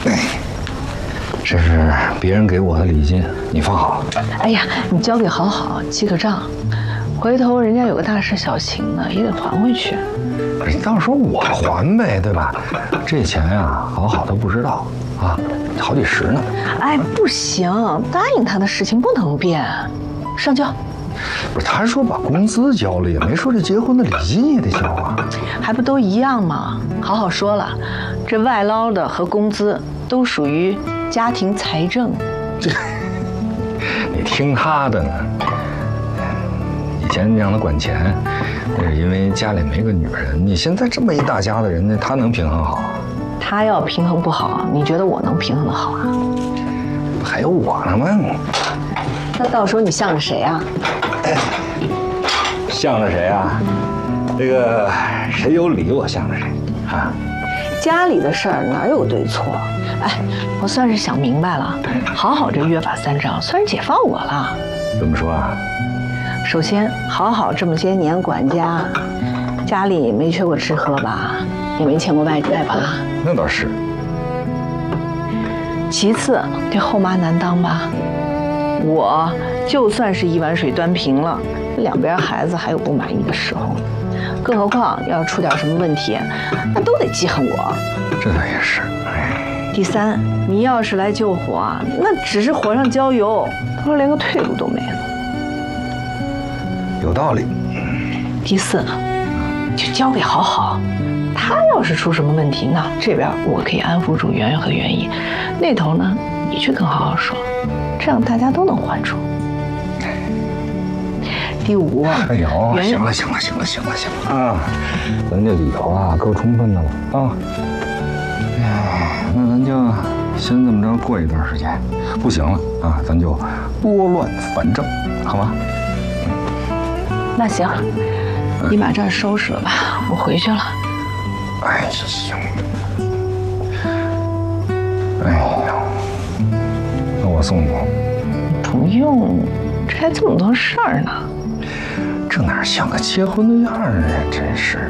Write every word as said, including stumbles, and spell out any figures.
哎，这是别人给我的礼金，你放好。 哎呀，你交给好好记个账，回头人家有个大事小情的也得还回去。 你到时候我还呗，对吧？这钱呀，好好都不知道啊，好几十呢。 哎，不行，答应他的事情不能变，上交。 不是，他说把工资交了，也没说这结婚的礼金也得交啊。 还不都一样吗？好好说了，这外捞的和工资都属于家庭财政。 这，你听他的呢。以前让他管钱，那是因为家里没个女人。你现在这么一大家的人呢，他能平衡好？ 他要平衡不好，你觉得我能平衡得好啊？ 还有我呢吗？ 那到时候你向着谁啊？ 向着谁啊？这个谁有理我向着谁啊？ 家里的事儿哪有对错？哎，我算是想明白了，好好这约法三章算是解放我了。 怎么说啊？ 首先，好好这么些年管家，家里没缺过吃喝吧，也没欠过外债吧？ 那倒是。 其次，这后妈难当吧？我就算是一碗水端平了，两边孩子还有不满意的时候，更何况要出点什么问题，那都得记恨我。 这倒也是。哎。 第三，你要是来救火，那只是火上浇油，到时候连个退路都没了。 有道理。 第四，就交给好好，他要是出什么问题，那这边我可以安抚住圆圆和袁毅，那头呢你去跟好好说，这样大家都能还出。第五， 哎呦，行了行了行了行了行了啊，咱这理由啊够充分的了啊。哎，那咱就先这么着过一段时间，不行了啊，咱就拨乱反正，好吗？ 那行，你把这儿收拾了吧，我回去了。 哎，行。哎呀，那我送你。 不用，这还这么多事儿呢。 这哪像个结婚的样儿啊！真是的。